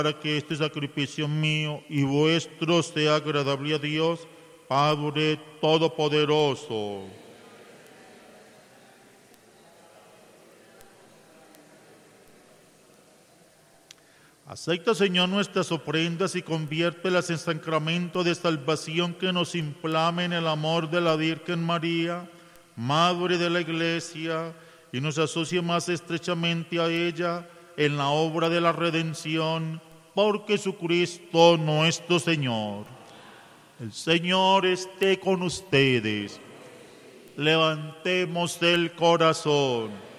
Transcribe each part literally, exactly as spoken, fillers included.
para que este sacrificio mío y vuestro sea agradable a Dios, Padre Todopoderoso. Acepta, Señor, nuestras ofrendas y conviértelas en sacramento de salvación que nos inflame en el amor de la Virgen María, Madre de la Iglesia, y nos asocie más estrechamente a ella en la obra de la redención, por Jesucristo nuestro Señor. El Señor esté con ustedes. Levantemos el corazón.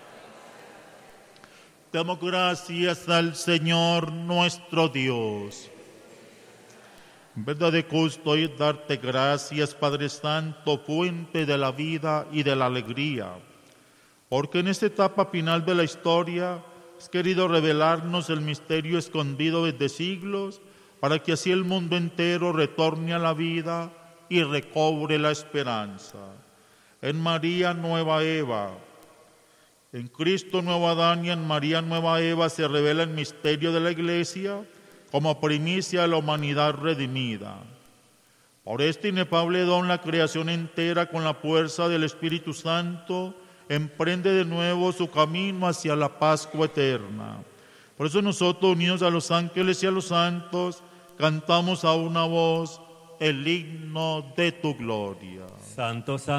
Damos gracias al Señor nuestro Dios. En verdad de justo es darte gracias, Padre Santo, fuente de la vida y de la alegría, porque en esta etapa final de la historia has querido revelarnos el misterio escondido desde siglos, para que así el mundo entero retorne a la vida y recobre la esperanza. En María nueva Eva, en Cristo nuevo Adán y en María nueva Eva se revela el misterio de la Iglesia como primicia de la humanidad redimida. Por este inefable don la creación entera con la fuerza del Espíritu Santo emprende de nuevo su camino hacia la Pascua eterna. Por eso nosotros, unidos a los ángeles y a los santos, cantamos a una voz el himno de tu gloria. Santo, santo.